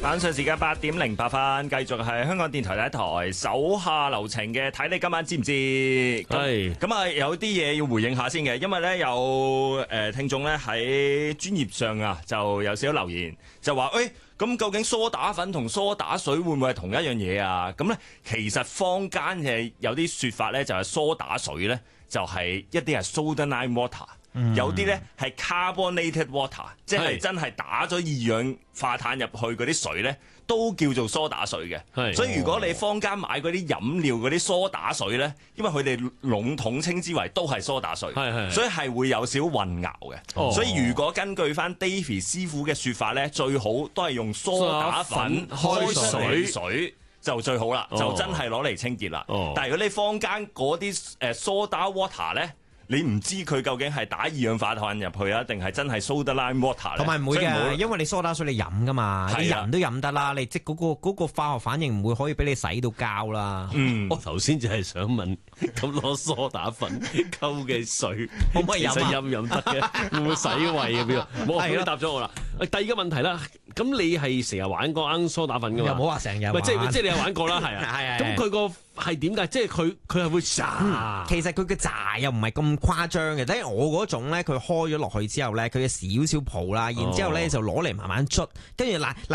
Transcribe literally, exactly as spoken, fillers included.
晚上時間八點零八分，繼續係香港電台第一台手下留情嘅，睇你今晚知唔知？係咁啊，有啲嘢要回應下先嘅，因為咧有誒、呃、聽眾咧喺專業上啊，就有少少留言，就話誒，咁、欸、究竟梳打粉同梳打水會唔會係同一樣嘢啊？咁咧其實坊間係有啲説法咧，就係梳打水咧就係一啲係 soda lime water。嗯、有啲咧係 carbonated water， 即係真係打咗二氧化碳入去嗰啲水咧，都叫做梳打水嘅。所以如果你坊間買嗰啲飲料嗰啲梳打水咧，因為佢哋籠統稱之為都係梳打水，所以係會有少混淆嘅。哦、所以如果根據翻 Davy 師傅嘅説法咧，最好都係用梳打粉開水水就最好啦，哦、就真係攞嚟清潔啦。哦、但係如果你坊間嗰啲誒梳打 water 咧，你唔知佢究竟係打二氧化碳入去啊，定係真係 soda lime water？ 同埋唔會嘅，因為你梳打水你飲噶嘛，你人都飲得啦。你即係、嗰、嗰個嗰個化學反應唔會可以俾你洗到膠啦。 嗯，我頭先就係想問，咁攞梳打粉溝嘅水可唔可以飲啊？ 飲飲得嘅，會唔會洗胃啊？邊個？冇，你答咗我啦。第二個問題啦，咁你係成日玩過啱梳打粉噶嘛？ 又冇話成日玩， 即係即係你有玩過啦，係啊，係啊。咁佢個係點㗎？即係佢佢係會炸、嗯。其實佢嘅炸又唔係咁誇張嘅，即係我嗰種咧，佢開咗落去之後咧，佢有少少泡啦，然之後咧就攞嚟慢慢捽，跟住嗱嗱。